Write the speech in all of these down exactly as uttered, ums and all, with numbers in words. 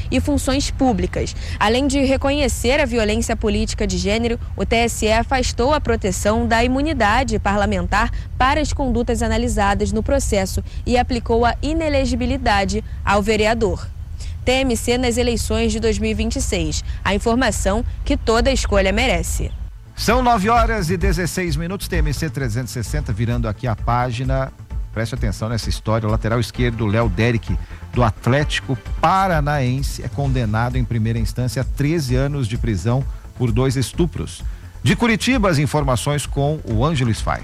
e funções públicas. Além de reconhecer a violência política de gênero, o T S E afastou a proteção da imunidade parlamentar para as condutas analisadas no processo e aplicou a inelegibilidade ao vereador. T M C nas eleições de dois mil e vinte e seis. A informação que toda escolha merece. São nove horas e dezesseis minutos, T M C trezentos e sessenta, virando aqui a página. Preste atenção nessa história. O lateral esquerdo, Léo Derek, do Atlético Paranaense, é condenado em primeira instância a treze anos de prisão por dois estupros. De Curitiba, as informações com o Ângelo Sfai.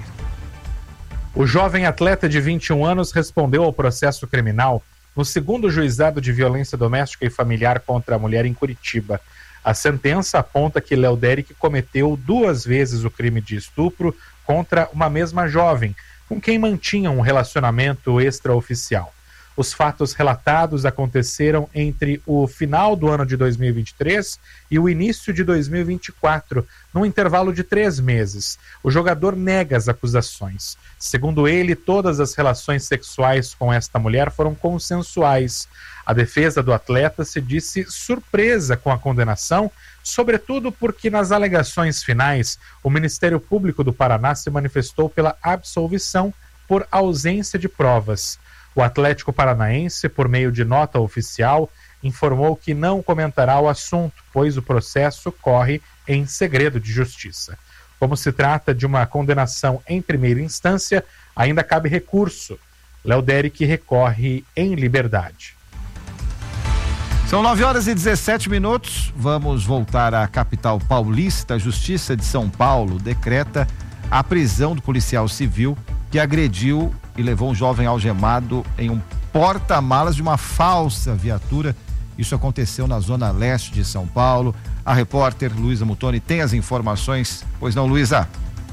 O jovem atleta de vinte e um anos respondeu ao processo criminal no segundo juizado de violência doméstica e familiar contra a mulher em Curitiba. A sentença aponta que Léo Derek cometeu duas vezes o crime de estupro contra uma mesma jovem, com quem mantinha um relacionamento extraoficial. Os fatos relatados aconteceram entre o final do ano de dois mil e vinte e três e o início de dois mil e vinte e quatro, num intervalo de três meses. O jogador nega as acusações. Segundo ele, todas as relações sexuais com esta mulher foram consensuais. A defesa do atleta se disse surpresa com a condenação, sobretudo porque nas alegações finais, o Ministério Público do Paraná se manifestou pela absolvição por ausência de provas. O Atlético Paranaense, por meio de nota oficial, informou que não comentará o assunto, pois o processo corre em segredo de justiça. Como se trata de uma condenação em primeira instância, ainda cabe recurso. Léo Derek recorre em liberdade. São nove horas e dezessete minutos. Vamos voltar à capital paulista. A Justiça de São Paulo decreta a prisão do policial civil que agrediu e levou um jovem algemado em um porta-malas de uma falsa viatura. Isso aconteceu na zona leste de São Paulo. A repórter Luísa Mutoni tem as informações. Pois não, Luísa?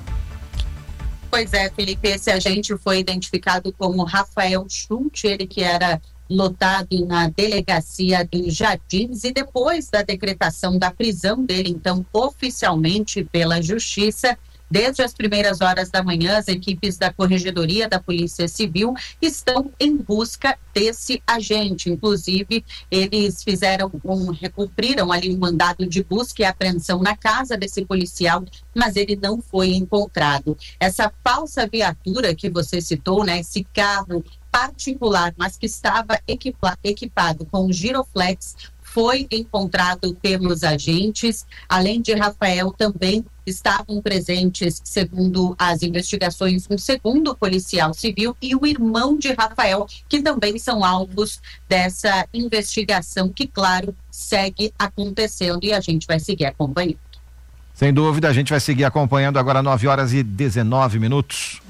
Pois é, Felipe, esse agente foi identificado como Rafael Schulte, ele que era lotado na delegacia dos Jardins, e depois da decretação da prisão dele, então, oficialmente pela Justiça, desde as primeiras horas da manhã, as equipes da Corregedoria da Polícia Civil estão em busca desse agente. Inclusive, eles fizeram um, cumpriram ali um mandado de busca e apreensão na casa desse policial, mas ele não foi encontrado. Essa falsa viatura que você citou, né, esse carro particular, mas que estava equipa, equipado com giroflex, foi encontrado pelos agentes. Além de Rafael, também estavam presentes, segundo as investigações, um segundo policial civil e o irmão de Rafael, que também são alvos dessa investigação, que, claro, segue acontecendo e a gente vai seguir acompanhando. Sem dúvida, a gente vai seguir acompanhando agora nove horas e dezenove minutos.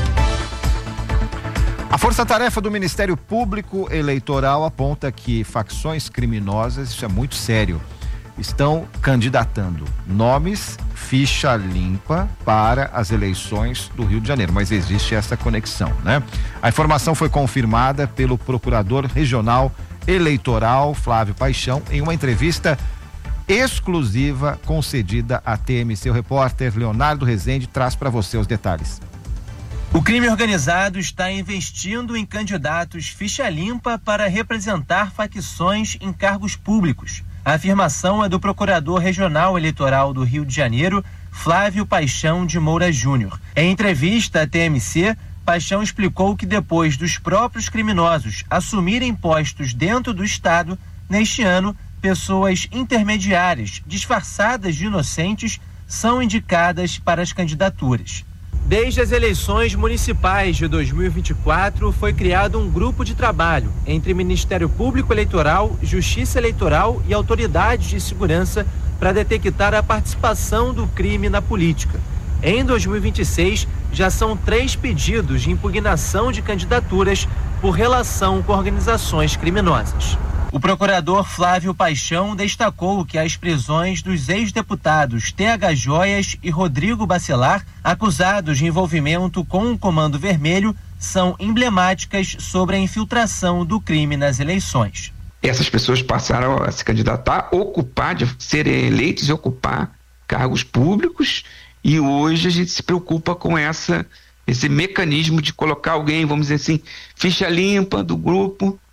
A força-tarefa do Ministério Público Eleitoral aponta que facções criminosas, isso é muito sério, estão candidatando nomes ficha limpa para as eleições do Rio de Janeiro, mas existe essa conexão, né? A informação foi confirmada pelo procurador regional eleitoral Flávio Paixão em uma entrevista exclusiva concedida à T M C. O repórter Leonardo Rezende traz para você os detalhes. O crime organizado está investindo em candidatos ficha limpa para representar facções em cargos públicos. A afirmação é do procurador regional eleitoral do Rio de Janeiro, Flávio Paixão de Moura Júnior. Em entrevista à T M C, Paixão explicou que depois dos próprios criminosos assumirem postos dentro do Estado, neste ano, pessoas intermediárias, disfarçadas de inocentes, são indicadas para as candidaturas. Desde as eleições municipais de dois mil e vinte e quatro, foi criado um grupo de trabalho entre Ministério Público Eleitoral, Justiça Eleitoral e autoridades de segurança para detectar a participação do crime na política. Em dois mil e vinte e seis, já são três pedidos de impugnação de candidaturas por relação com organizações criminosas. O procurador Flávio Paixão destacou que as prisões dos ex-deputados T H Joias e Rodrigo Bacelar, acusados de envolvimento com o Comando Vermelho, são emblemáticas sobre a infiltração do crime nas eleições. Essas pessoas passaram a se candidatar, ocupar, de serem eleitos e ocupar cargos públicos, e hoje a gente se preocupa com essa, esse mecanismo de colocar alguém, vamos dizer assim, ficha limpa do grupo,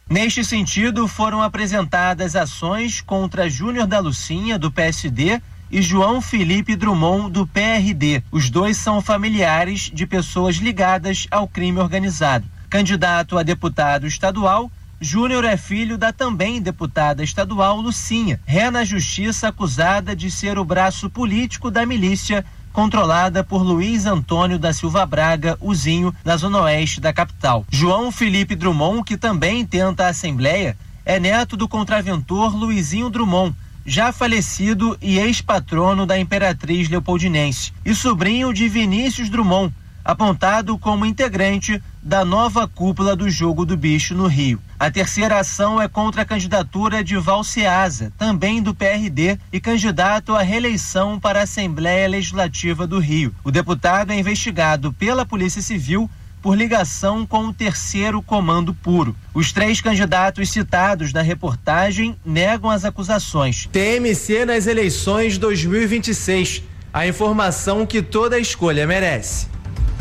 Neste sentido, foram apresentadas ações contra Júnior da Lucinha, do P S D, e João Felipe Drummond, do P R D. Os dois são familiares de pessoas ligadas ao crime organizado. Candidato a deputado estadual, Júnior é filho da também deputada estadual Lucinha, ré na justiça acusada de ser o braço político da milícia controlada por Luiz Antônio da Silva Braga, o Zinho, na zona oeste da capital. João Felipe Drummond, que também tenta a Assembleia, é neto do contraventor Luizinho Drummond, já falecido e ex-patrono da Imperatriz Leopoldinense, e sobrinho de Vinícius Drummond, apontado como integrante da nova cúpula do Jogo do Bicho no Rio. A terceira ação é contra a candidatura de Valceasa, também do P R D, e candidato à reeleição para a Assembleia Legislativa do Rio. O deputado é investigado pela Polícia Civil por ligação com o terceiro comando puro. Os três candidatos citados na reportagem negam as acusações. T M C nas eleições dois mil e vinte e seis. A informação que toda escolha merece.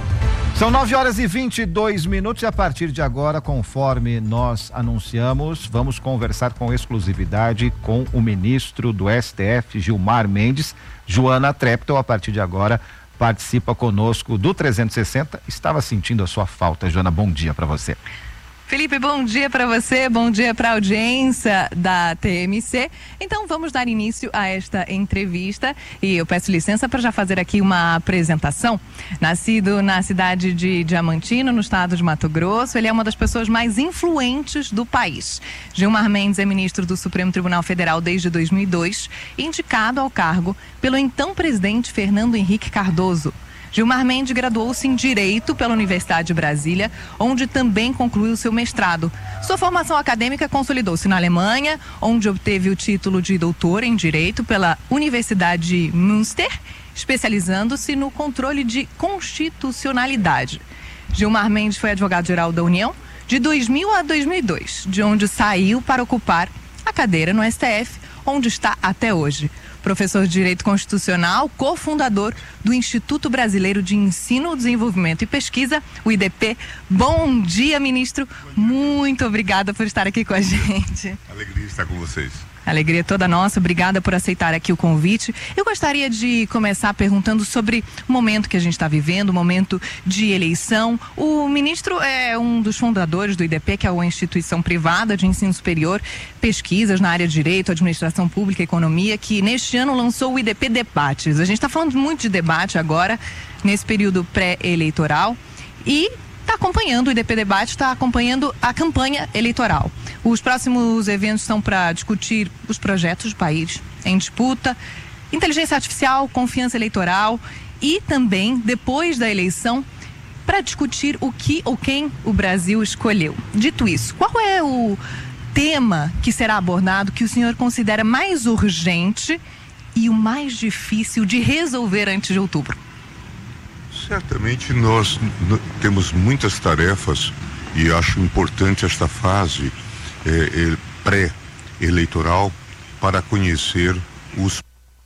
São nove horas e vinte e dois minutos e a partir de agora, conforme nós anunciamos, vamos conversar com exclusividade com o ministro do S T F, Gilmar Mendes. Joana Treptow, a partir de agora, participa conosco do trezentos e sessenta. Estava sentindo a sua falta, Joana. Bom dia para você. Felipe, bom dia para você, bom dia para a audiência da T M C. Então vamos dar início a esta entrevista e eu peço licença para já fazer aqui uma apresentação. Nascido na cidade de Diamantina, no estado de Mato Grosso, ele é uma das pessoas mais influentes do país. Gilmar Mendes é ministro do Supremo Tribunal Federal desde dois mil e dois, indicado ao cargo pelo então presidente Fernando Henrique Cardoso. Gilmar Mendes graduou-se em Direito pela Universidade de Brasília, onde também concluiu seu mestrado. Sua formação acadêmica consolidou-se na Alemanha, onde obteve o título de doutor em Direito pela Universidade de Münster, especializando-se no controle de constitucionalidade. Gilmar Mendes foi advogado-geral da União de dois mil a dois mil e dois, de onde saiu para ocupar a cadeira no S T F, onde está até hoje. Professor de Direito Constitucional, cofundador do Instituto Brasileiro de Ensino, Desenvolvimento e Pesquisa, o I D P. Bom dia, ministro. Muito obrigada por estar aqui com a gente. Alegria estar com vocês. Alegria toda nossa, obrigada por aceitar aqui o convite. Eu gostaria de começar perguntando sobre o momento que a gente está vivendo, o momento de eleição. O ministro é um dos fundadores do I D P, que é uma instituição privada de ensino superior, pesquisas na área de Direito, Administração Pública e Economia, que neste ano lançou o I D P Debates. A gente está falando muito de debate agora, nesse período pré-eleitoral, e está acompanhando, o I D P Debate está acompanhando a campanha eleitoral. Os próximos eventos são para discutir os projetos do país em disputa, inteligência artificial, confiança eleitoral e também, depois da eleição, para discutir o que ou quem o Brasil escolheu. Dito isso, qual é o tema que será abordado que o senhor considera mais urgente e o mais difícil de resolver antes de outubro? Certamente nós temos muitas tarefas e acho importante esta fase é, é, pré-eleitoral para conhecer os,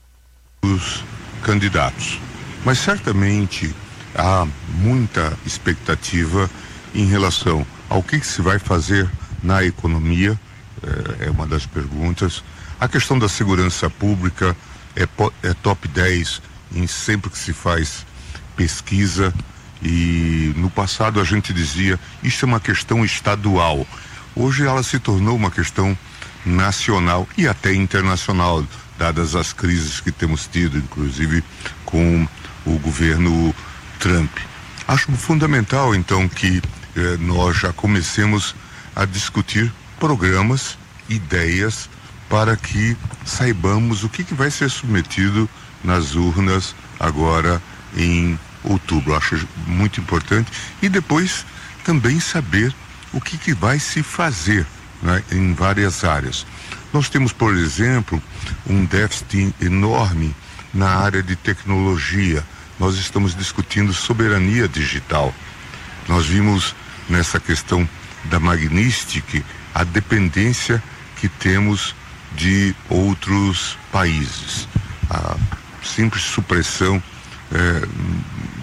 os candidatos. Mas certamente há muita expectativa em relação ao que, que se vai fazer na economia, é, é uma das perguntas. A questão da segurança pública é, é top dez em sempre que se faz pesquisa, e no passado a gente dizia isso é uma questão estadual. Hoje ela se tornou uma questão nacional e até internacional, dadas as crises que temos tido, inclusive com o governo Trump. Acho fundamental então que eh, nós já comecemos a discutir programas, ideias, para que saibamos o que, que vai ser submetido nas urnas agora em outubro. Acho muito importante. E depois também saber o que, que vai se fazer, né, em várias áreas. Nós temos, por exemplo, um déficit enorme na área de tecnologia. Nós estamos discutindo soberania digital. Nós vimos nessa questão da Magnistic a dependência que temos de outros países. A simples supressão é,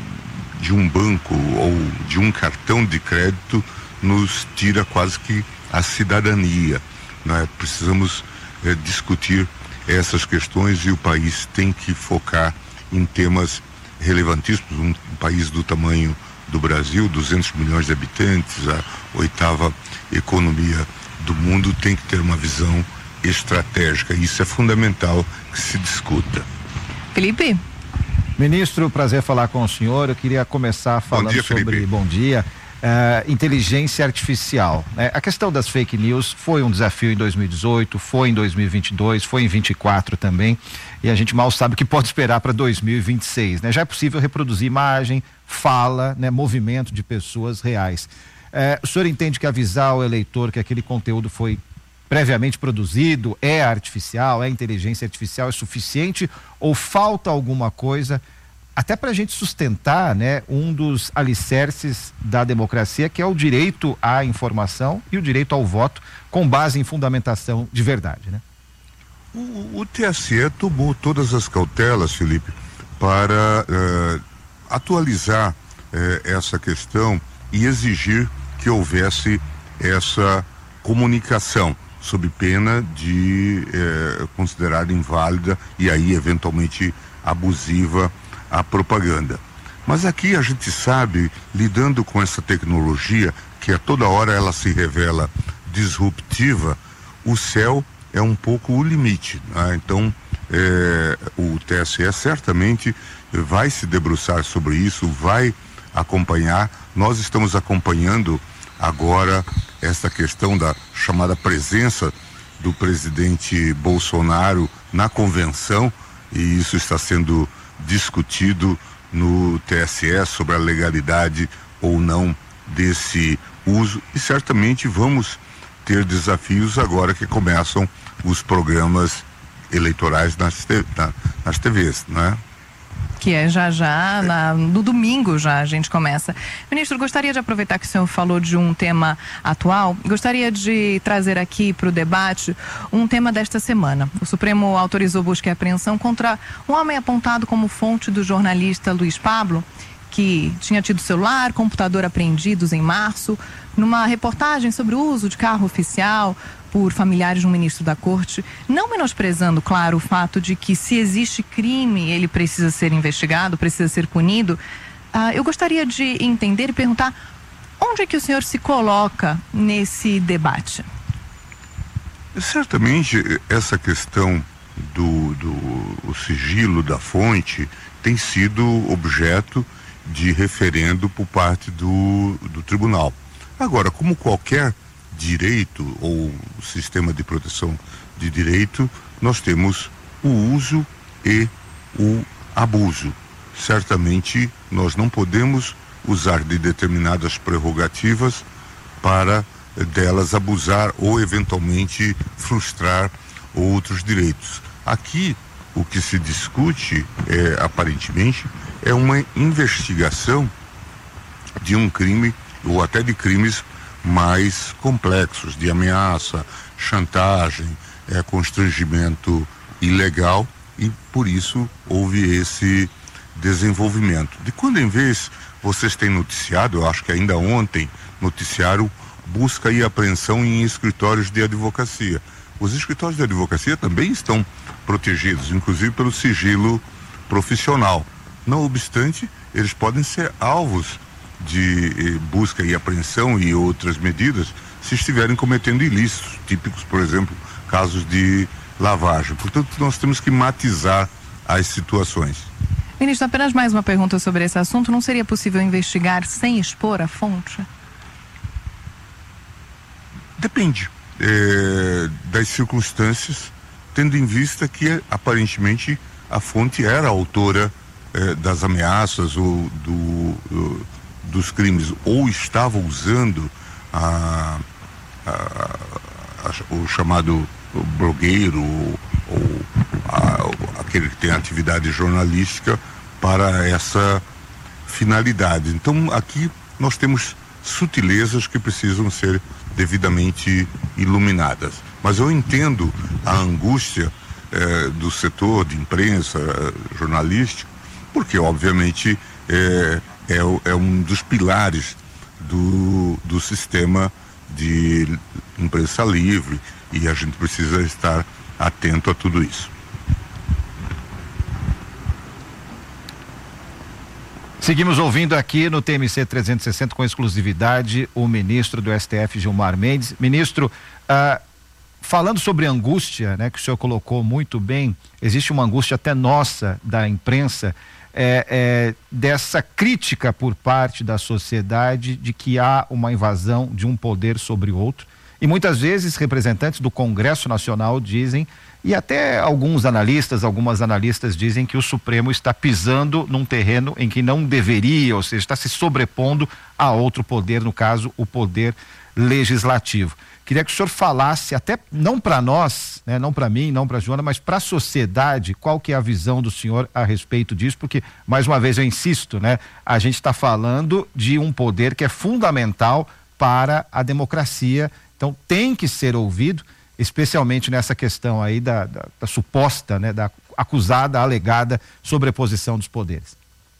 de um banco ou de um cartão de crédito nos tira quase que a cidadania, né? Precisamos é, discutir essas questões e o país tem que focar em temas relevantíssimos. Um, um país do tamanho do Brasil, duzentos milhões de habitantes, a oitava economia do mundo, tem que ter uma visão estratégica. Isso é fundamental que se discuta. Felipe? Ministro, prazer falar com o senhor. Eu queria começar falando bom dia, sobre, Felipe. bom dia, uh, inteligência artificial. Né? A questão das fake news foi um desafio em dois mil e dezoito, foi em dois mil e vinte e dois, foi em vinte e quatro também, e a gente mal sabe o que pode esperar para dois mil e vinte e seis. Né? Já é possível reproduzir imagem, fala, né, movimento de pessoas reais. Uh, o senhor entende que avisar o eleitor que aquele conteúdo foi previamente produzido, é artificial, é inteligência artificial, é suficiente ou falta alguma coisa, até para a gente sustentar, né, um dos alicerces da democracia, que é o direito à informação e o direito ao voto, com base em fundamentação de verdade, né? O, o T S E tomou todas as cautelas, Felipe, para uh, atualizar uh, essa questão e exigir que houvesse essa comunicação, sob pena de eh, considerar inválida e aí eventualmente abusiva a propaganda. Mas aqui a gente sabe, lidando com essa tecnologia, que a toda hora ela se revela disruptiva, o céu é um pouco o limite, né? Então eh, o T S E certamente vai se debruçar sobre isso, vai acompanhar. Nós estamos acompanhando agora essa questão da chamada presença do presidente Bolsonaro na convenção, e isso está sendo discutido no T S E sobre a legalidade ou não desse uso, e certamente vamos ter desafios agora que começam os programas eleitorais nas, te, na, nas T Vs, né? Que é já já, na, no domingo já a gente começa. Ministro, gostaria de aproveitar que o senhor falou de um tema atual, gostaria de trazer aqui para o debate um tema desta semana. O Supremo autorizou busca e apreensão contra um homem apontado como fonte do jornalista Luiz Pablo, que tinha tido celular, computador apreendidos em março, numa reportagem sobre o uso de carro oficial por familiares de um ministro da corte, não menosprezando, claro, o fato de que se existe crime, ele precisa ser investigado, precisa ser punido. Ah, eu gostaria de entender e perguntar onde é que o senhor se coloca nesse debate? Certamente essa questão do, do o sigilo da fonte tem sido objeto de referendo por parte do, do tribunal. Agora, como qualquer direito ou sistema de proteção de direito, nós temos o uso e o abuso. Certamente nós não podemos usar de determinadas prerrogativas para delas abusar ou eventualmente frustrar outros direitos. Aqui o que se discute é, aparentemente é uma investigação de um crime ou até de crimes mais complexos, de ameaça, chantagem, é, constrangimento ilegal, e por isso houve esse desenvolvimento. De quando em vez vocês têm noticiado, eu acho que ainda ontem noticiaram busca e apreensão em escritórios de advocacia. Os escritórios de advocacia também estão protegidos, inclusive pelo sigilo profissional. Não obstante, eles podem ser alvos de busca e apreensão e outras medidas se estiverem cometendo ilícitos, típicos, por exemplo, casos de lavagem. Portanto, nós temos que matizar as situações. Ministro, apenas mais uma pergunta sobre esse assunto. Não seria possível investigar sem expor a fonte? Depende é, das circunstâncias, tendo em vista que aparentemente a fonte era a autora é, das ameaças ou do, do, dos crimes, ou estava usando a, a, a, o chamado blogueiro ou, ou a, aquele que tem atividade jornalística para essa finalidade. Então aqui nós temos sutilezas que precisam ser devidamente iluminadas. Mas eu entendo a angústia eh, do setor de imprensa, eh, jornalístico, porque obviamente eh, é, é um dos pilares do, do sistema de imprensa livre, e a gente precisa estar atento a tudo isso. Seguimos ouvindo aqui no T M C trezentos e sessenta com exclusividade o ministro do S T F, Gilmar Mendes. Ministro, ah, falando sobre angústia, né, que o senhor colocou muito bem, existe uma angústia até nossa da imprensa, é, é, dessa crítica por parte da sociedade de que há uma invasão de um poder sobre outro. E muitas vezes representantes do Congresso Nacional dizem, e até alguns analistas, algumas analistas dizem que o Supremo está pisando num terreno em que não deveria, ou seja, está se sobrepondo a outro poder, no caso, o poder legislativo. Queria que o senhor falasse, até não para nós, né, não para mim, não para a Joana, mas para a sociedade, qual que é a visão do senhor a respeito disso, porque, mais uma vez eu insisto, né, a gente está falando de um poder que é fundamental para a democracia, então tem que ser ouvido, especialmente nessa questão aí da, da, da suposta, né, da acusada, alegada sobreposição dos poderes.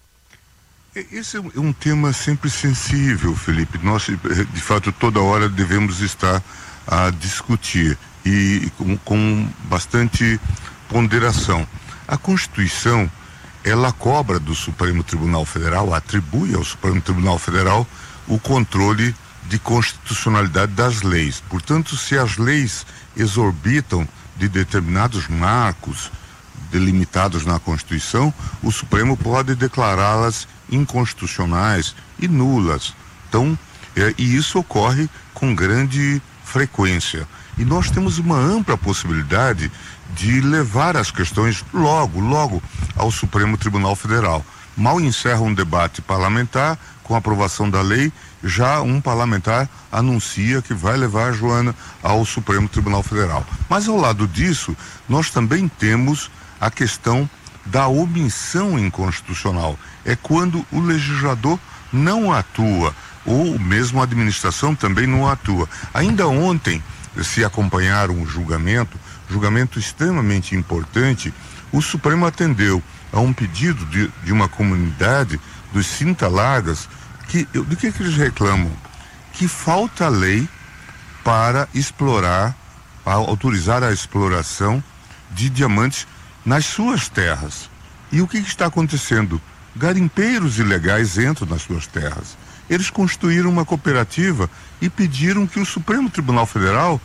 Esse é um tema sempre sensível, Felipe. Nós, de fato, toda hora devemos estar a discutir e com, com bastante ponderação. A Constituição, ela cobra do Supremo Tribunal Federal, atribui ao Supremo Tribunal Federal o controle de constitucionalidade das leis. Portanto, se as leis exorbitam de determinados marcos delimitados na Constituição, o Supremo pode declará-las inconstitucionais e nulas. Então, é, e isso ocorre com grande frequência. E nós temos uma ampla possibilidade de levar as questões logo, logo ao Supremo Tribunal Federal. Mal encerra um debate parlamentar, com a aprovação da lei, já um parlamentar anuncia que vai levar a Joana ao Supremo Tribunal Federal. Mas ao lado disso, nós também temos a questão da omissão inconstitucional. É quando o legislador não atua, ou mesmo a administração também não atua. Ainda ontem, se acompanharam o julgamento, julgamento extremamente importante, o Supremo atendeu a um pedido de, de uma comunidade dos Cinta Largas, que, do que, que eles reclamam? Que falta lei para explorar, para autorizar a exploração de diamantes nas suas terras. E o que, que está acontecendo? Garimpeiros ilegais entram nas suas terras. Eles constituíram uma cooperativa e pediram que o Supremo Tribunal Federal,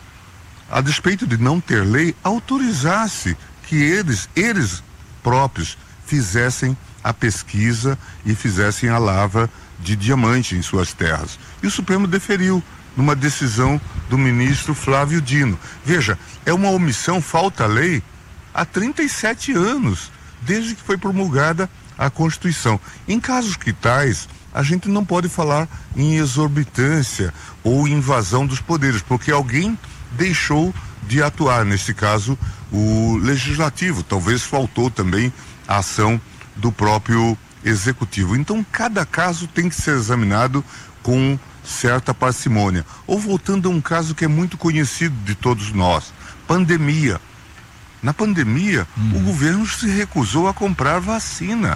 a despeito de não ter lei, autorizasse que eles, eles próprios fizessem a pesquisa e fizessem a lavra de diamante em suas terras. E o Supremo deferiu numa decisão do ministro Flávio Dino. Veja, é uma omissão, falta lei há trinta e sete anos, desde que foi promulgada a Constituição. Em casos que tais, a gente não pode falar em exorbitância ou invasão dos poderes, porque alguém deixou de atuar, nesse caso, o legislativo. Talvez faltou também a ação do próprio executivo. Então, cada caso tem que ser examinado com certa parcimônia. Ou voltando a um caso que é muito conhecido de todos nós, pandemia. Na pandemia, hum. o governo se recusou a comprar vacina,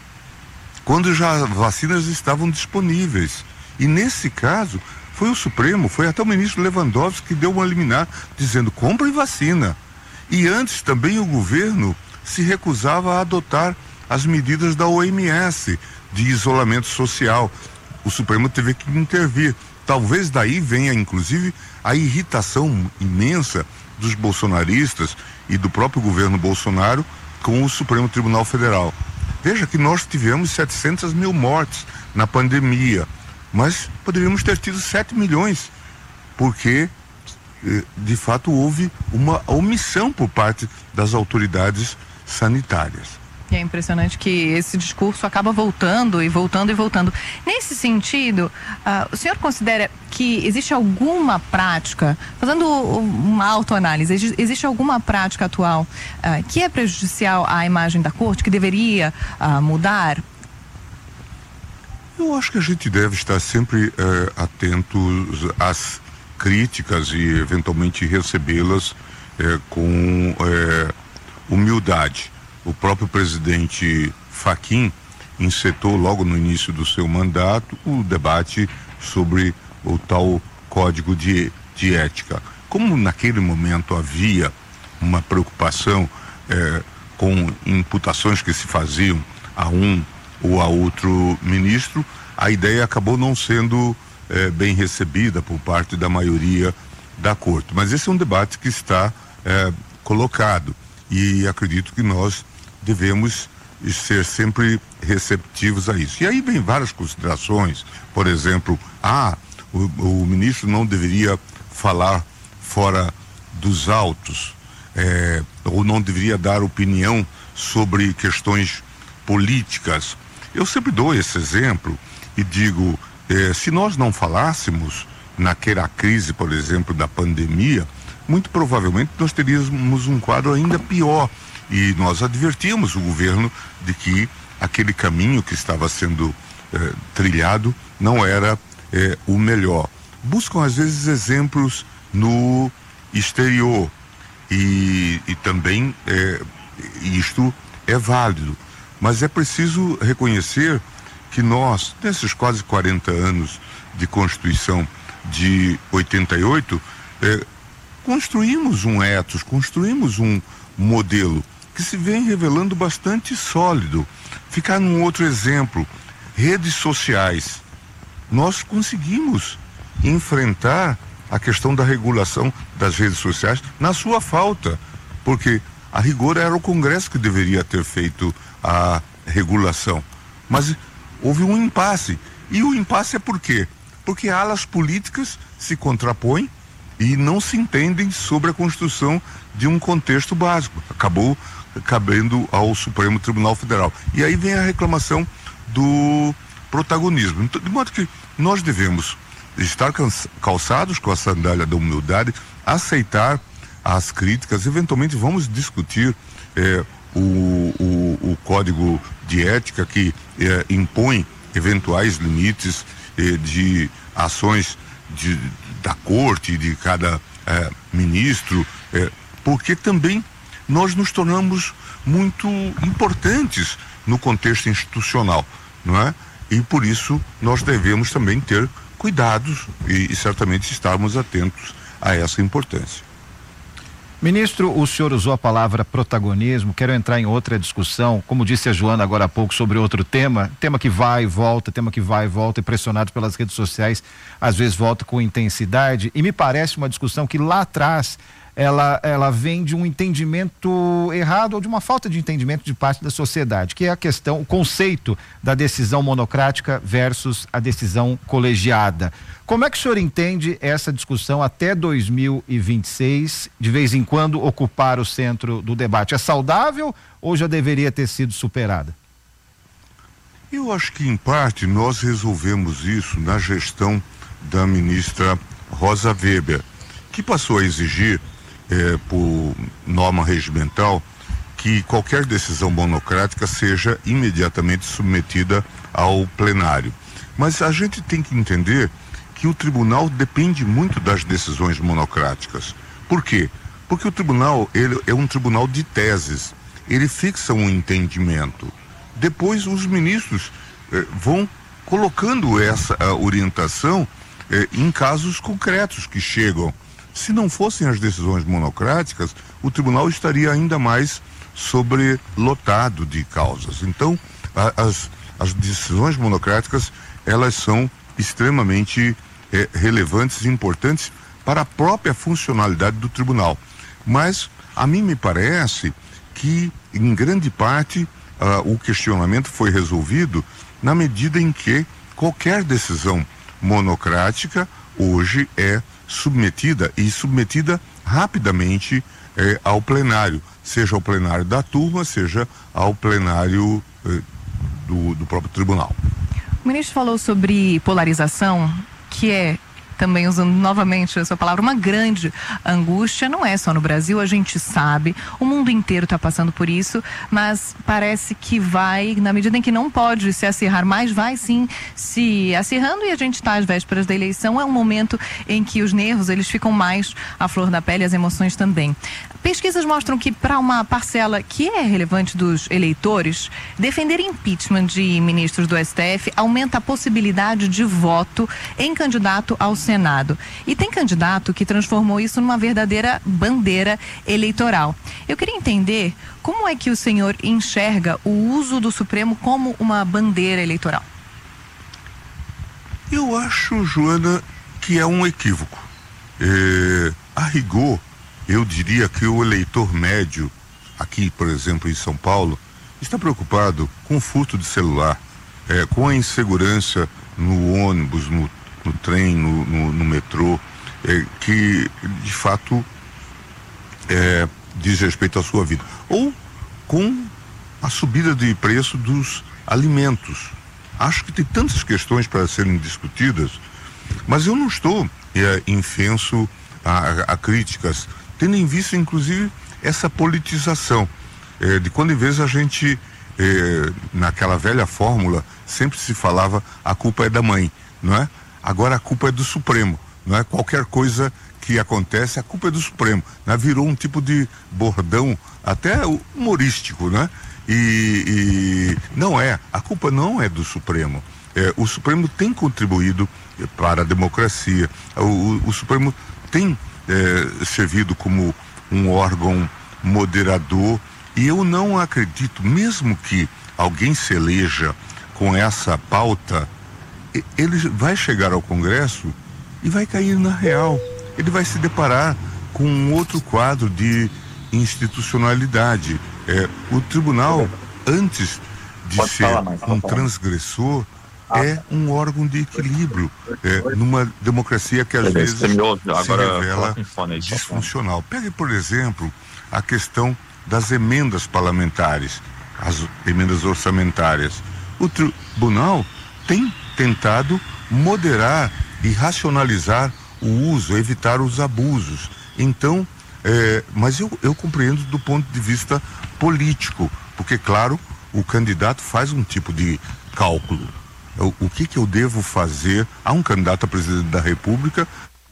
quando já vacinas estavam disponíveis. E nesse caso, foi o Supremo, foi até o ministro Lewandowski que deu uma liminar, dizendo, compre vacina. E antes também o governo se recusava a adotar as medidas da O M S de isolamento social. O Supremo teve que intervir. Talvez daí venha, inclusive, a irritação imensa dos bolsonaristas e do próprio governo Bolsonaro com o Supremo Tribunal Federal. Veja que nós tivemos setecentas mil mortes na pandemia, mas poderíamos ter tido sete milhões, porque de fato houve uma omissão por parte das autoridades sanitárias. E é impressionante que esse discurso acaba voltando e voltando e voltando. Nesse sentido, uh, o senhor considera que existe alguma prática, fazendo uma autoanálise, existe alguma prática atual uh, que é prejudicial à imagem da corte, que deveria uh, mudar? Eu acho que a gente deve estar sempre eh, atentos às críticas e eventualmente recebê-las eh, com eh, humildade. O próprio presidente Fachin encetou logo no início do seu mandato o debate sobre o tal código de, de ética. Como naquele momento havia uma preocupação eh, com imputações que se faziam a um ou a outro ministro, a ideia acabou não sendo eh, bem recebida por parte da maioria da corte. Mas esse é um debate que está eh, colocado e acredito que nós devemos ser sempre receptivos a isso. E aí vem várias considerações, por exemplo, ah, o, o ministro não deveria falar fora dos autos, é, ou não deveria dar opinião sobre questões políticas. Eu sempre dou esse exemplo e digo, é, se nós não falássemos naquela crise, por exemplo, da pandemia, muito provavelmente nós teríamos um quadro ainda pior. E nós advertimos o governo de que aquele caminho que estava sendo eh, trilhado não era eh, o melhor. Buscam às vezes exemplos no exterior e, e também eh, isto é válido, mas é preciso reconhecer que nós, nesses quase quarenta anos de Constituição de oitenta e oito, eh, construímos um ethos, construímos um modelo que se vem revelando bastante sólido. Ficar num outro exemplo, redes sociais. Nós conseguimos enfrentar a questão da regulação das redes sociais na sua falta, porque a rigor era o Congresso que deveria ter feito a regulação. Mas houve um impasse. E o impasse é por quê? Porque alas políticas se contrapõem e não se entendem sobre a construção de um contexto básico. Acabou cabendo ao Supremo Tribunal Federal. E aí vem a reclamação do protagonismo. Então, de modo que nós devemos estar calçados com a sandália da humildade, aceitar as críticas, eventualmente vamos discutir eh, o, o, o código de ética que eh, impõe eventuais limites eh, de ações de, da corte, de cada eh, ministro, eh, porque também nós nos tornamos muito importantes no contexto institucional, não é? E por isso nós devemos também ter cuidados e, e certamente estarmos atentos a essa importância. Ministro, o senhor usou a palavra protagonismo, quero entrar em outra discussão, como disse a Joana agora há pouco sobre outro tema, tema que vai e volta, tema que vai e volta, e pressionado pelas redes sociais, às vezes volta com intensidade, e me parece uma discussão que lá atrás ela, ela vem de um entendimento errado ou de uma falta de entendimento de parte da sociedade, que é a questão, o conceito da decisão monocrática versus a decisão colegiada. Como é que o senhor entende essa discussão até dois mil e vinte e seis, de vez em quando ocupar o centro do debate? É saudável ou já deveria ter sido superada? Eu acho que, em parte, nós resolvemos isso na gestão da ministra Rosa Weber, que passou a exigir, eh, por norma regimental, que qualquer decisão monocrática seja imediatamente submetida ao plenário. Mas a gente tem que entender que o tribunal depende muito das decisões monocráticas. Por quê? Porque o tribunal, ele é um tribunal de teses, ele fixa um entendimento. Depois os ministros eh, vão colocando essa orientação eh, em casos concretos que chegam. Se não fossem as decisões monocráticas, o tribunal estaria ainda mais sobrelotado de causas. Então, a, as, as decisões monocráticas, elas são extremamente eh, relevantes e importantes para a própria funcionalidade do tribunal. Mas, a mim me parece que, em grande parte, uh, o questionamento foi resolvido na medida em que qualquer decisão monocrática hoje é submetida e submetida rapidamente eh, ao plenário, seja ao plenário da turma, seja ao plenário eh, do, do próprio tribunal. O ministro falou sobre polarização, que é, também usando novamente essa palavra, uma grande angústia. Não é só no Brasil, a gente sabe, o mundo inteiro está passando por isso, mas parece que vai, na medida em que não pode se acirrar mais, vai sim se acirrando, e a gente está às vésperas da eleição, é um momento em que os nervos, eles ficam mais à flor da pele, as emoções também. Pesquisas mostram que para uma parcela que é relevante dos eleitores, defender impeachment de ministros do S T F aumenta a possibilidade de voto em candidato ao Senado Senado. E tem candidato que transformou isso numa verdadeira bandeira eleitoral. Eu queria entender como é que o senhor enxerga o uso do Supremo como uma bandeira eleitoral. Eu acho, Joana, que é um equívoco. É, a rigor, eu diria que o eleitor médio, aqui, por exemplo, em São Paulo, está preocupado com o furto de celular, é, com a insegurança no ônibus, no, no trem, no, no, no metrô, é, que, de fato, é, diz respeito à sua vida. Ou com a subida de preço dos alimentos. Acho que tem tantas questões para serem discutidas, mas eu não estou é, infenso a, a críticas, tendo em vista, inclusive, essa politização. É, de quando em vez a gente, é, naquela velha fórmula, sempre se falava a culpa é da mãe, não é? Agora a culpa é do Supremo, não é? Qualquer coisa que acontece, a culpa é do Supremo, né? Virou um tipo de bordão até humorístico, né? E, e não é, a culpa não é do Supremo. É, o Supremo tem contribuído para a democracia, o, o, o Supremo tem é, servido como um órgão moderador, e eu não acredito, mesmo que alguém se eleja com essa pauta, ele vai chegar ao Congresso e vai cair na real, ele vai se deparar com um outro quadro de institucionalidade. É, o tribunal, antes de Pode ser mais, um transgressor, ah, é um órgão de equilíbrio, é, numa democracia que às vezes se revela disfuncional. Pegue, por exemplo, a questão das emendas parlamentares, as emendas orçamentárias. O tribunal tem tentado moderar e racionalizar o uso, evitar os abusos. Então, É, mas eu, eu compreendo do ponto de vista político, porque, claro, o candidato faz um tipo de cálculo. O, o que que eu devo fazer a um candidato a presidente da República?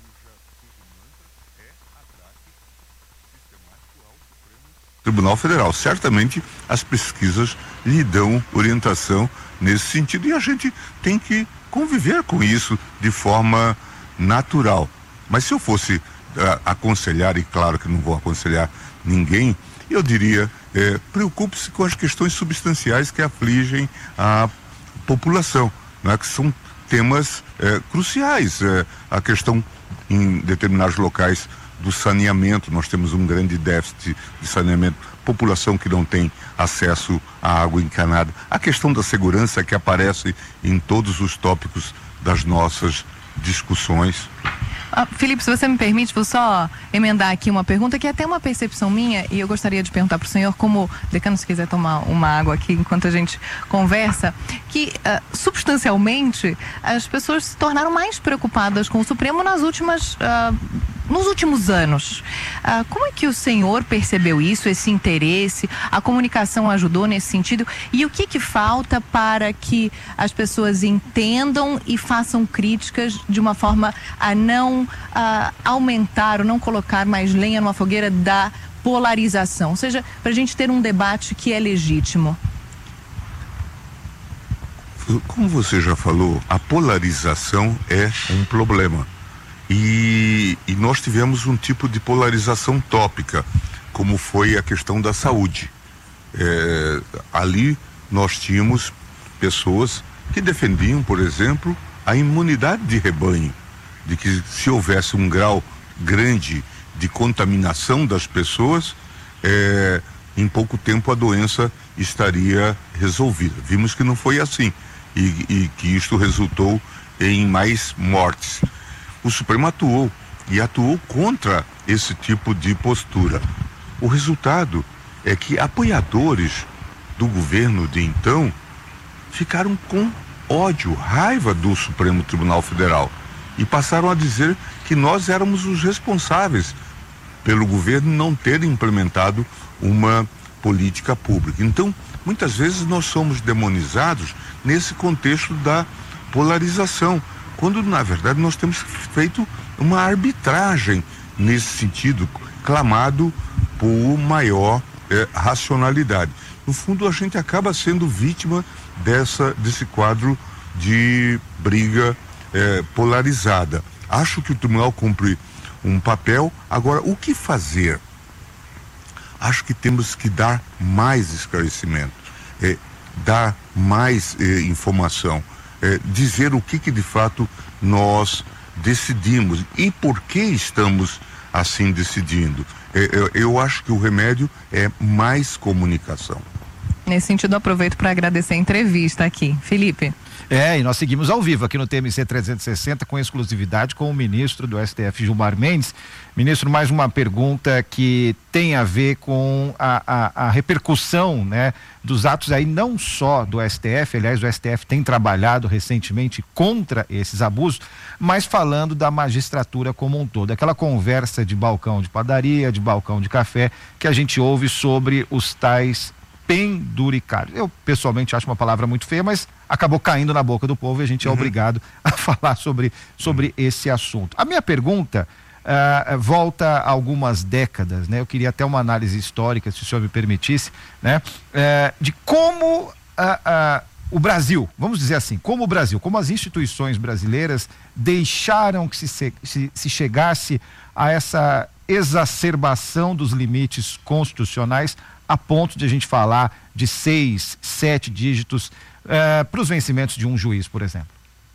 Tribunal Federal. Certamente as pesquisas lhe dão orientação nesse sentido e a gente tem que conviver com isso de forma natural. Mas se eu fosse aconselhar, e claro que não vou aconselhar ninguém, eu diria, é, preocupe-se com as questões substanciais que afligem a população, né, que são temas é, cruciais. É, a questão em determinados locais do saneamento, nós temos um grande déficit de saneamento, população que não tem acesso à água encanada, a questão da segurança que aparece em todos os tópicos das nossas discussões. Ah, Felipe, se você me permite, vou só emendar aqui uma pergunta que é até uma percepção minha e eu gostaria de perguntar para o senhor, como decano, se quiser tomar uma água aqui enquanto a gente conversa, que uh, substancialmente as pessoas se tornaram mais preocupadas com o Supremo nas últimas, uh, nos últimos anos. Uh, como é que o senhor percebeu isso, esse interesse? A comunicação ajudou nesse sentido? E o que que falta para que as pessoas entendam e façam críticas de uma forma a não Uh, aumentar ou não colocar mais lenha numa fogueira da polarização, ou seja, para a gente ter um debate que é legítimo? Como você já falou, a polarização é um problema e, e nós tivemos um tipo de polarização tópica, como foi a questão da saúde. É, ali nós tínhamos pessoas que defendiam, por exemplo, a imunidade de rebanho, de que se houvesse um grau grande de contaminação das pessoas, é, em pouco tempo a doença estaria resolvida. Vimos que não foi assim e, e que isto resultou em mais mortes. O Supremo atuou e atuou contra esse tipo de postura. O resultado é que apoiadores do governo de então ficaram com ódio, raiva do Supremo Tribunal Federal. E passaram a dizer que nós éramos os responsáveis pelo governo não ter implementado uma política pública. Então, muitas vezes nós somos demonizados nesse contexto da polarização, quando na verdade nós temos feito uma arbitragem nesse sentido, clamado por maior eh, racionalidade. No fundo, a gente acaba sendo vítima dessa, desse quadro de briga É, polarizada. Acho que o tribunal cumpre um papel. Agora, o que fazer? Acho que temos que dar mais esclarecimento, é, dar mais é, informação, é, dizer o que, que de fato nós decidimos e por que estamos assim decidindo. É, eu, eu acho que o remédio é mais comunicação. Nesse sentido, aproveito para agradecer a entrevista aqui. Felipe. É, e nós seguimos ao vivo aqui no T M C trezentos e sessenta com exclusividade com o ministro do S T F, Gilmar Mendes. Ministro, mais uma pergunta que tem a ver com a, a, a repercussão, né, dos atos aí, não só do S T F, aliás, o S T F tem trabalhado recentemente contra esses abusos, mas falando da magistratura como um todo. Aquela conversa de balcão de padaria, de balcão de café, que a gente ouve sobre os tais penduricários. Eu pessoalmente acho uma palavra muito feia, mas acabou caindo na boca do povo e a gente é uhum. obrigado a falar sobre, sobre esse assunto. A minha pergunta uh, volta a algumas décadas, né? Eu queria até uma análise histórica, se o senhor me permitisse, né? Uh, de como uh, uh, o Brasil, vamos dizer assim, como o Brasil, como as instituições brasileiras deixaram que se, se, se chegasse a essa exacerbação dos limites constitucionais a ponto de a gente falar de seis, sete dígitos uh, para os vencimentos de um juiz, por exemplo?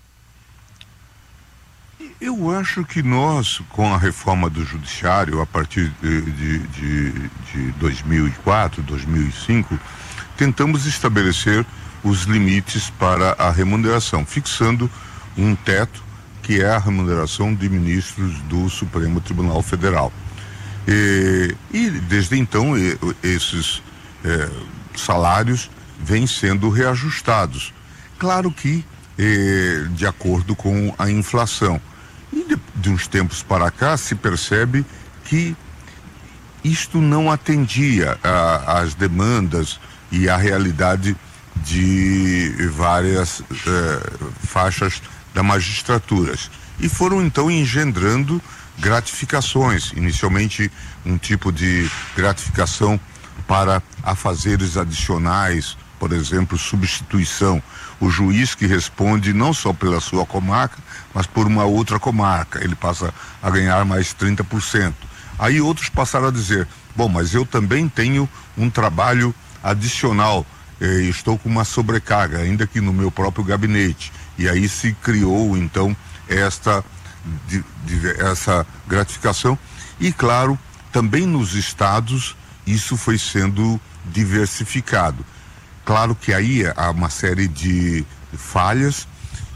Eu acho que nós, com a reforma do judiciário, a partir de, de, de, de dois mil e quatro, dois mil e cinco, tentamos estabelecer os limites para a remuneração, fixando um teto que é a remuneração de ministros do Supremo Tribunal Federal. E, e desde então e, esses é, salários vêm sendo reajustados, claro que é, de acordo com a inflação, e de, de uns tempos para cá se percebe que isto não atendia às demandas e à realidade de várias é, faixas da magistratura, e foram então engendrando gratificações, inicialmente um tipo de gratificação para afazeres adicionais, por exemplo, substituição, o juiz que responde não só pela sua comarca, mas por uma outra comarca, ele passa a ganhar mais trinta por cento. Aí outros passaram a dizer, bom, mas eu também tenho um trabalho adicional, eh, estou com uma sobrecarga, ainda que no meu próprio gabinete, e aí se criou então esta De, de, essa gratificação, e claro, também nos estados isso foi sendo diversificado. Claro que aí há uma série de falhas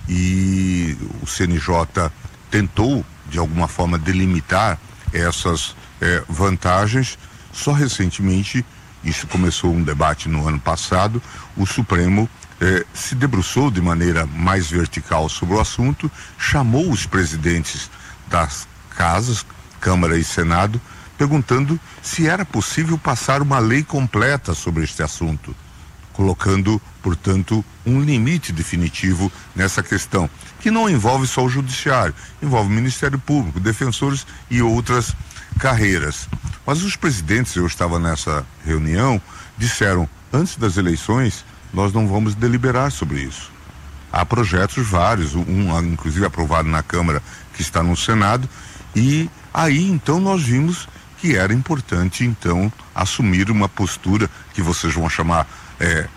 e o C N J tentou de alguma forma delimitar essas eh, vantagens. Só recentemente, isso começou um debate no ano passado, o Supremo Eh, se debruçou de maneira mais vertical sobre o assunto, chamou os presidentes das casas, Câmara e Senado, perguntando se era possível passar uma lei completa sobre este assunto, colocando, portanto, um limite definitivo nessa questão, que não envolve só o judiciário, envolve o Ministério Público, defensores e outras carreiras. Mas os presidentes, eu estava nessa reunião, disseram, antes das eleições, nós não vamos deliberar sobre isso. Há projetos vários, um inclusive aprovado na Câmara, que está no Senado, e aí então nós vimos que era importante então assumir uma postura que vocês vão chamar é,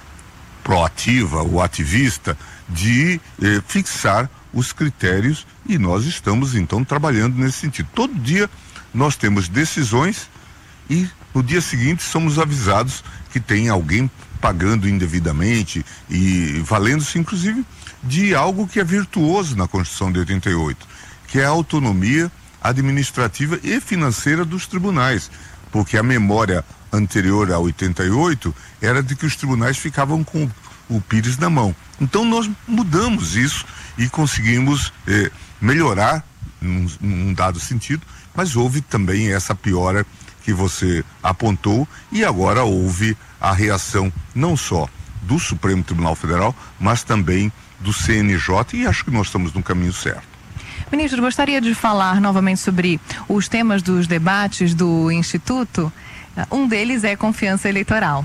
proativa ou ativista, de é, fixar os critérios, e nós estamos então trabalhando nesse sentido. Todo dia nós temos decisões e no dia seguinte somos avisados que tem alguém pagando indevidamente e valendo-se inclusive de algo que é virtuoso na Constituição de oitenta e oito, que é a autonomia administrativa e financeira dos tribunais, porque a memória anterior a oitenta e oito era de que os tribunais ficavam com o pires na mão. Então nós mudamos isso e conseguimos eh, melhorar num, num dado sentido, mas houve também essa piora que você apontou, e agora houve a reação não só do Supremo Tribunal Federal, mas também do C N J, e acho que nós estamos no caminho certo. Ministro, gostaria de falar novamente sobre os temas dos debates do Instituto. Um deles é confiança eleitoral.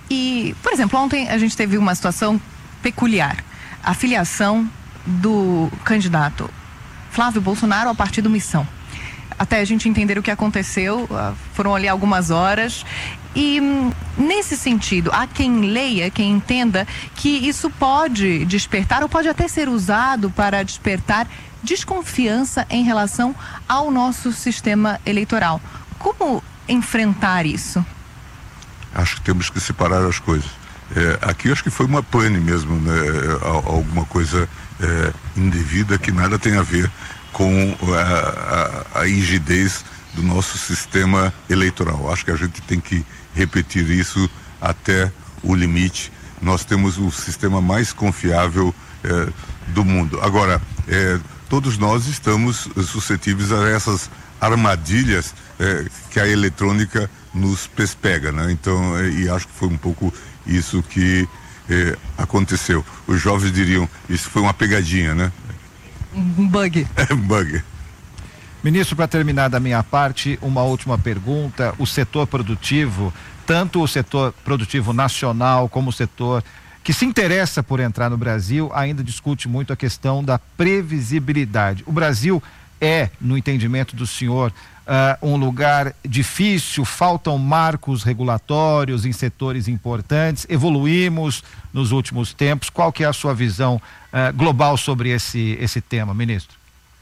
E, por exemplo, ontem a gente teve uma situação peculiar. A filiação do candidato Flávio Bolsonaro ao partido Missão. Até a gente entender o que aconteceu, foram ali algumas horas. E nesse sentido, há quem leia, quem entenda que isso pode despertar ou pode até ser usado para despertar desconfiança em relação ao nosso sistema eleitoral. Como enfrentar isso? Acho que temos que separar as coisas. É, aqui acho que foi uma pane mesmo, né? Alguma coisa é, indevida que nada tem a ver com a, a, a rigidez do nosso sistema eleitoral. Acho que a gente tem que repetir isso até o limite. Nós temos o sistema mais confiável é, do mundo. Agora, é, todos nós estamos suscetíveis a essas armadilhas é, que a eletrônica nos pespega, né? Então, é, e acho que foi um pouco isso que é, aconteceu. Os jovens diriam, isso foi uma pegadinha, né? Um bug. É um bug. Ministro, para terminar da minha parte, uma última pergunta. O setor produtivo, tanto o setor produtivo nacional como o setor que se interessa por entrar no Brasil, ainda discute muito a questão da previsibilidade. O Brasil é, no entendimento do senhor, uh, um lugar difícil, faltam marcos regulatórios em setores importantes, evoluímos nos últimos tempos. Qual que é a sua visão uh, global sobre esse, esse tema, ministro?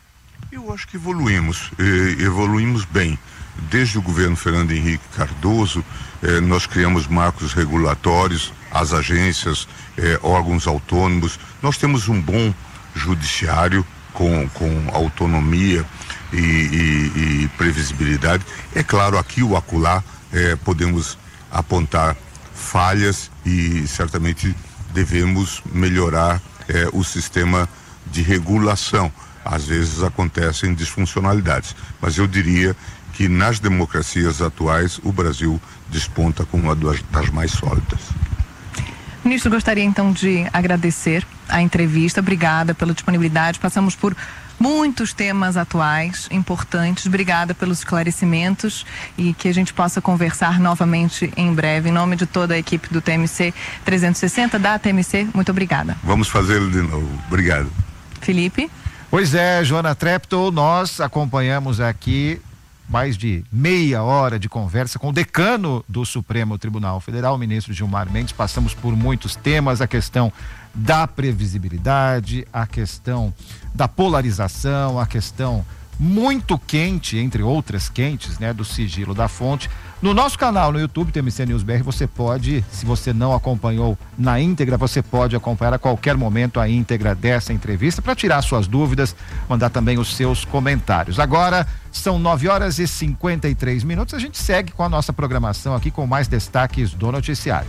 Eu acho que evoluímos, eh, evoluímos bem. Desde o governo Fernando Henrique Cardoso, eh, nós criamos marcos regulatórios, as agências, eh, órgãos autônomos. Nós temos um bom judiciário com, com autonomia e, e, e previsibilidade. É claro, aqui ou acolá eh, podemos apontar falhas e certamente devemos melhorar eh, o sistema de regulação. Às vezes acontecem disfuncionalidades, mas eu diria que nas democracias atuais o Brasil desponta como uma das mais sólidas. Ministro, gostaria então de agradecer a entrevista. Obrigada pela disponibilidade. Passamos por muitos temas atuais, importantes. Obrigada pelos esclarecimentos e que a gente possa conversar novamente em breve. Em nome de toda a equipe do T M C trezentos e sessenta, da T M C, muito obrigada. Vamos fazê-lo de novo. Obrigado. Felipe? Pois é, Joana Treptow, nós acompanhamos aqui mais de meia hora de conversa com o decano do Supremo Tribunal Federal, o ministro Gilmar Mendes. Passamos por muitos temas, a questão da previsibilidade, a questão da polarização, a questão muito quente, entre outras quentes, né, do sigilo da fonte. No nosso canal no YouTube, T M C News B R, você pode, se você não acompanhou na íntegra, você pode acompanhar a qualquer momento a íntegra dessa entrevista para tirar suas dúvidas, mandar também os seus comentários. Agora são nove horas e cinquenta e três minutos, a gente segue com a nossa programação aqui com mais destaques do noticiário.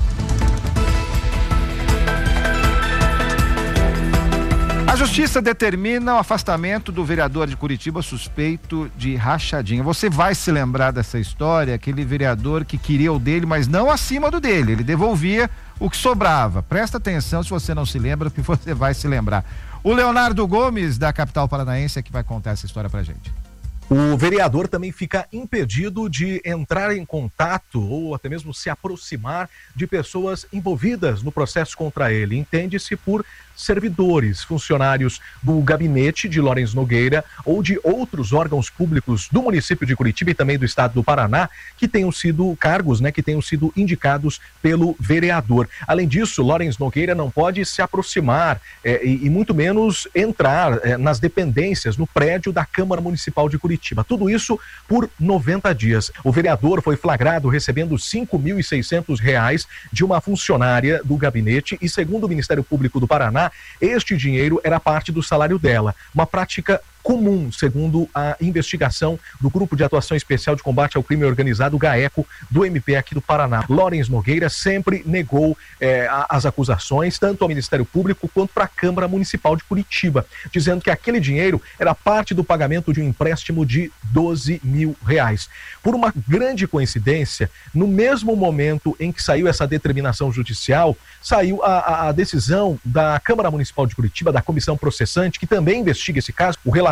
A Justiça determina o afastamento do vereador de Curitiba suspeito de rachadinha. Você vai se lembrar dessa história, aquele vereador que queria o dele, mas não acima do dele. Ele devolvia o que sobrava. Presta atenção se você não se lembra, porque você vai se lembrar. O Leonardo Gomes, da capital paranaense, é que vai contar essa história pra gente. O vereador também fica impedido de entrar em contato ou até mesmo se aproximar de pessoas envolvidas no processo contra ele. Entende-se por servidores, funcionários do gabinete de Lawrence Nogueira ou de outros órgãos públicos do município de Curitiba e também do estado do Paraná, que tenham sido cargos, né, que tenham sido indicados pelo vereador. Além disso, Lawrence Nogueira não pode se aproximar é, e, e muito menos entrar é, nas dependências, no prédio da Câmara Municipal de Curitiba. Tudo isso por noventa dias. O vereador foi flagrado recebendo cinco mil e seiscentos reais de uma funcionária do gabinete e, segundo o Ministério Público do Paraná, este dinheiro era parte do salário dela. Uma prática comum, segundo a investigação do Grupo de Atuação Especial de Combate ao Crime Organizado, GAECO, do M P aqui do Paraná. Lawrence Nogueira sempre negou eh, as acusações, tanto ao Ministério Público quanto para a Câmara Municipal de Curitiba, dizendo que aquele dinheiro era parte do pagamento de um empréstimo de doze mil reais. Por uma grande coincidência, no mesmo momento em que saiu essa determinação judicial, saiu a, a, a decisão da Câmara Municipal de Curitiba, da comissão processante, que também investiga esse caso. O relatório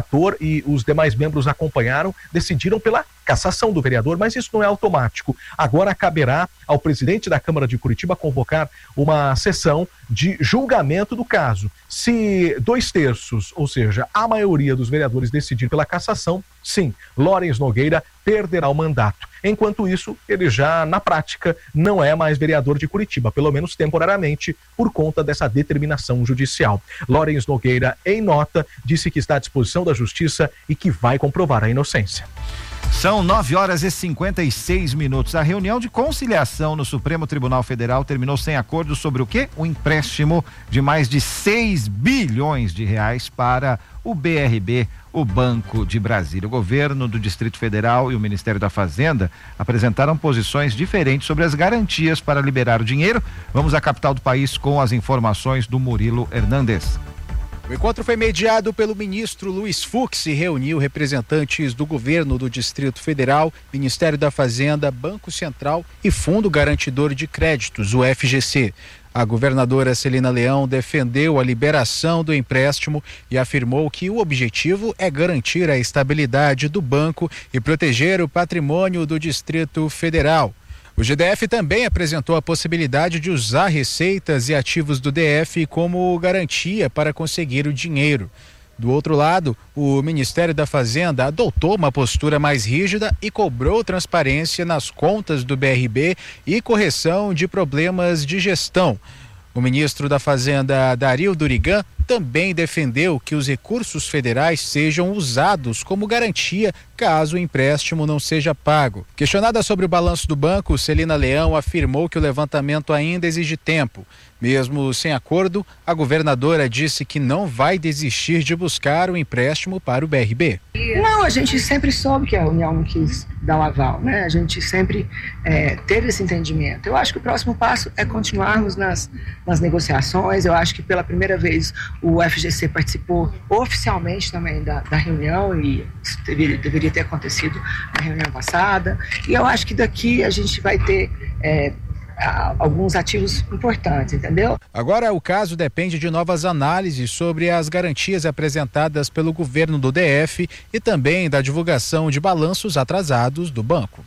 relator e os demais membros acompanharam, decidiram pela cassação do vereador, mas isso não é automático. Agora caberá ao presidente da Câmara de Curitiba convocar uma sessão de julgamento do caso. Se dois terços, ou seja, a maioria dos vereadores decidir pela cassação, sim, Lawrence Nogueira perderá o mandato. Enquanto isso, ele já, na prática, não é mais vereador de Curitiba, pelo menos temporariamente, por conta dessa determinação judicial. Lawrence Nogueira, em nota, disse que está à disposição da Justiça e que vai comprovar a inocência. São nove horas e cinquenta e seis minutos. A reunião de conciliação no Supremo Tribunal Federal terminou sem acordo sobre o quê? O empréstimo de mais de seis bilhões de reais para o B R B, o Banco de Brasília. O governo do Distrito Federal e o Ministério da Fazenda apresentaram posições diferentes sobre as garantias para liberar o dinheiro. Vamos à capital do país com as informações do Murilo Hernandes. O encontro foi mediado pelo ministro Luiz Fux e reuniu representantes do governo do Distrito Federal, Ministério da Fazenda, Banco Central e Fundo Garantidor de Créditos, o F G C. A governadora Celina Leão defendeu a liberação do empréstimo e afirmou que o objetivo é garantir a estabilidade do banco e proteger o patrimônio do Distrito Federal. O G D F também apresentou a possibilidade de usar receitas e ativos do D F como garantia para conseguir o dinheiro. Do outro lado, o Ministério da Fazenda adotou uma postura mais rígida e cobrou transparência nas contas do B R B e correção de problemas de gestão. O ministro da Fazenda, Dario Durigan, também defendeu que os recursos federais sejam usados como garantia caso o empréstimo não seja pago. Questionada sobre o balanço do banco, Celina Leão afirmou que o levantamento ainda exige tempo. Mesmo sem acordo, a governadora disse que não vai desistir de buscar o empréstimo para o B R B. Não, a gente sempre soube que a União não quis dar o aval, né? A gente sempre é, teve esse entendimento. Eu acho que o próximo passo é continuarmos nas, nas negociações. Eu acho que pela primeira vez o F G C participou oficialmente também da, da reunião e isso deveria, deveria ter acontecido na reunião passada. E eu acho que daqui a gente vai ter é, alguns ativos importantes, entendeu? Agora o caso depende de novas análises sobre as garantias apresentadas pelo governo do D F e também da divulgação de balanços atrasados do banco.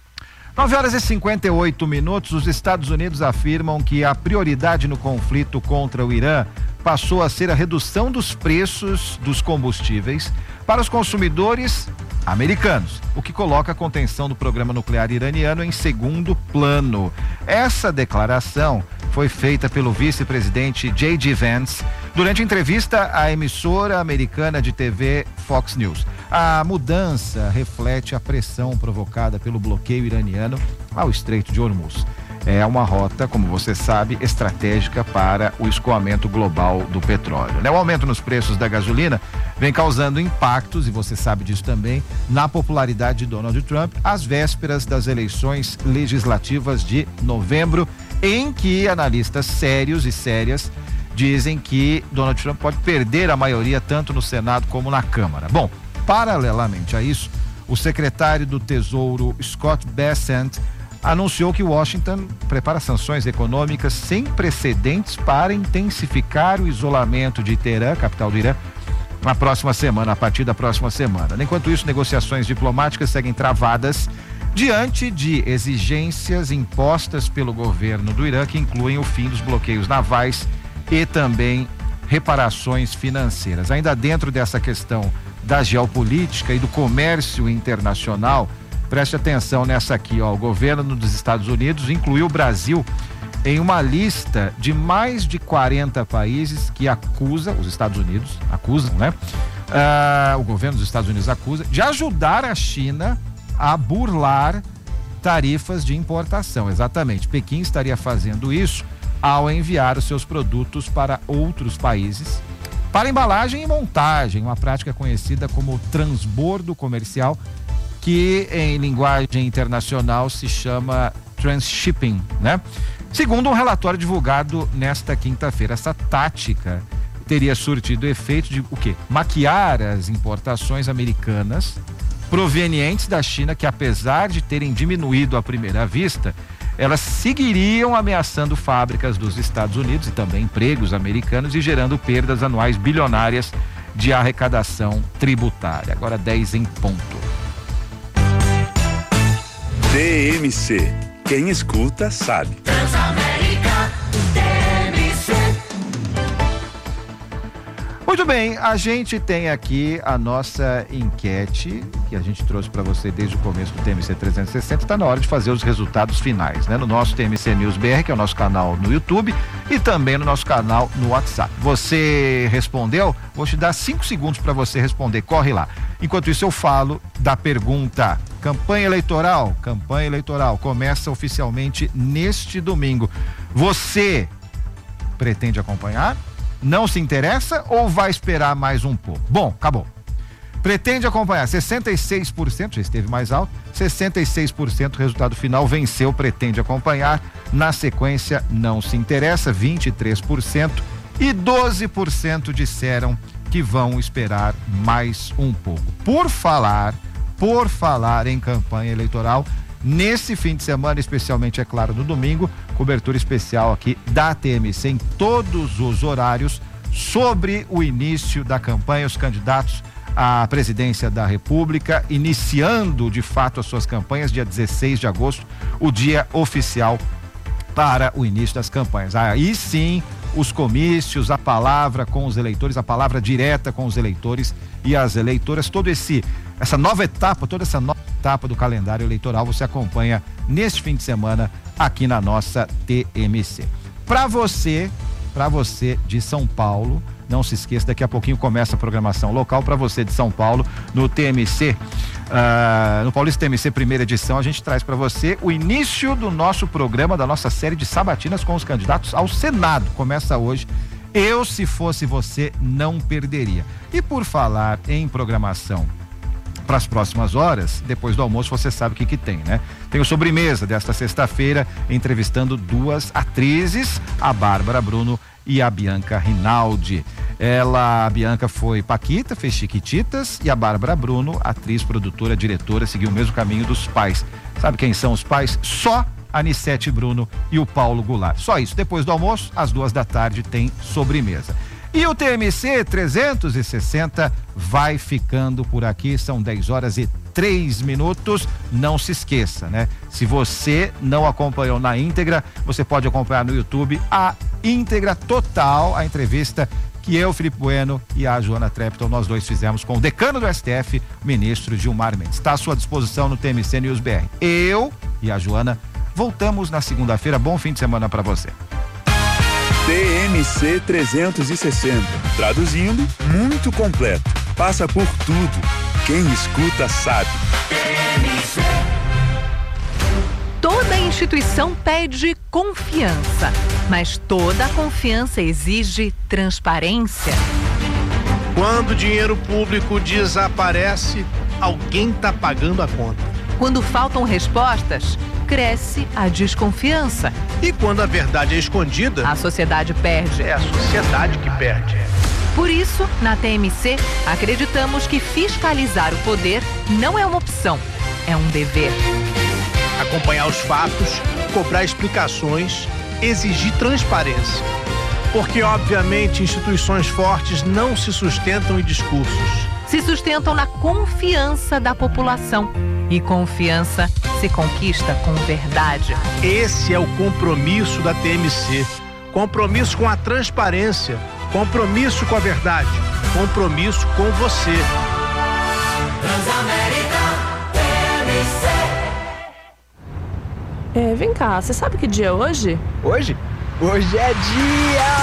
nove horas e cinquenta e oito minutos, os Estados Unidos afirmam que a prioridade no conflito contra o Irã passou a ser a redução dos preços dos combustíveis para os consumidores americanos, o que coloca a contenção do programa nuclear iraniano em segundo plano. Essa declaração foi feita pelo vice-presidente J D Vance durante entrevista à emissora americana de T V Fox News. A mudança reflete a pressão provocada pelo bloqueio iraniano ao Estreito de Hormuz. É uma rota, como você sabe, estratégica para o escoamento global do petróleo, né? O aumento nos preços da gasolina vem causando impactos, e você sabe disso também, na popularidade de Donald Trump às vésperas das eleições legislativas de novembro, em que analistas sérios e sérias dizem que Donald Trump pode perder a maioria tanto no Senado como na Câmara. Bom, paralelamente a isso, o secretário do Tesouro Scott Bessent anunciou que Washington prepara sanções econômicas sem precedentes para intensificar o isolamento de Teherã, capital do Irã, na próxima semana, a partir da próxima semana. Enquanto isso, negociações diplomáticas seguem travadas diante de exigências impostas pelo governo do Irã, que incluem o fim dos bloqueios navais e também reparações financeiras. Ainda dentro dessa questão da geopolítica e do comércio internacional, preste atenção nessa aqui, ó. O governo dos Estados Unidos incluiu o Brasil em uma lista de mais de quarenta países que acusa, os Estados Unidos acusam, né? Ah, o governo dos Estados Unidos acusa de ajudar a China a burlar tarifas de importação. Exatamente, Pequim estaria fazendo isso ao enviar os seus produtos para outros países para embalagem e montagem, uma prática conhecida como transbordo comercial, que em linguagem internacional se chama transshipping, né? Segundo um relatório divulgado nesta quinta-feira, essa tática teria surtido efeito de o quê? Maquiar as importações americanas provenientes da China, que apesar de terem diminuído à primeira vista, elas seguiriam ameaçando fábricas dos Estados Unidos e também empregos americanos e gerando perdas anuais bilionárias de arrecadação tributária. Agora dez em ponto. T M C. Quem escuta sabe. Transamérica, T M C. Muito bem, a gente tem aqui a nossa enquete que a gente trouxe para você desde o começo do T M C trezentos e sessenta. Está na hora de fazer os resultados finais, né? No nosso T M C News B R, que é o nosso canal no YouTube, e também no nosso canal no WhatsApp. Você respondeu? Vou te dar cinco segundos para você responder. Corre lá. Enquanto isso eu falo da pergunta. Campanha eleitoral, campanha eleitoral começa oficialmente neste domingo. Você pretende acompanhar? Não se interessa ou vai esperar mais um pouco? Bom, acabou. Pretende acompanhar, sessenta e seis por cento, já esteve mais alto, sessenta e seis por cento, resultado final venceu, pretende acompanhar. Na sequência, não se interessa, vinte e três por cento, e doze por cento disseram que vão esperar mais um pouco. Por falar, por falar em campanha eleitoral, nesse fim de semana, especialmente, é claro, no domingo, cobertura especial aqui da T M C em todos os horários sobre o início da campanha, os candidatos à presidência da República, iniciando de fato as suas campanhas, dia dezesseis de agosto, o dia oficial para o início das campanhas. Aí sim, os comícios, a palavra com os eleitores, a palavra direta com os eleitores e as eleitoras, todo esse essa nova etapa, toda essa nova etapa do calendário eleitoral você acompanha neste fim de semana aqui na nossa T M C. Para você, para você de São Paulo, não se esqueça, daqui a pouquinho começa a programação local. Para você de São Paulo, no T M C, uh, no Paulista T M C primeira edição, a gente traz para você o início do nosso programa, da nossa série de sabatinas com os candidatos ao Senado. Começa hoje. Eu, se fosse você, não perderia. E por falar em programação para as próximas horas, depois do almoço, você sabe o que que tem, né? Tem o Sobremesa desta sexta-feira, entrevistando duas atrizes, a Bárbara Bruno e a Bianca Rinaldi. Ela, a Bianca foi Paquita, fez Chiquititas, e a Bárbara Bruno, atriz, produtora, diretora, seguiu o mesmo caminho dos pais. Sabe quem são os pais? Só a Anissete Bruno e o Paulo Goulart. Só isso. Depois do almoço, às duas da tarde, tem Sobremesa. E o T M C trezentos e sessenta vai ficando por aqui, são dez horas e três minutos. Não se esqueça, né? Se você não acompanhou na íntegra, você pode acompanhar no YouTube a íntegra total, a entrevista que eu, Felipe Bueno, e a Joana Trepton, nós dois fizemos com o decano do S T F, o ministro Gilmar Mendes. Está à sua disposição no T M C News B R. Eu e a Joana voltamos na segunda-feira. Bom fim de semana para você. T M C trezentos e sessenta. Traduzindo, muito completo. Passa por tudo. Quem escuta sabe. Toda instituição pede confiança, mas toda confiança exige transparência. Quando o dinheiro público desaparece, alguém está pagando a conta. Quando faltam respostas, cresce a desconfiança. E quando a verdade é escondida, a sociedade perde. É a sociedade que perde. Por isso, na T M C, acreditamos que fiscalizar o poder não é uma opção, é um dever. Acompanhar os fatos, cobrar explicações, exigir transparência. Porque, obviamente, instituições fortes não se sustentam em discursos. Se sustentam na confiança da população. E confiança se conquista com verdade. Esse é o compromisso da T M C. Compromisso com a transparência. Compromisso com a verdade. Compromisso com você. Transamérica T M C. É, vem cá, você sabe que dia é hoje? Hoje? Hoje é dia...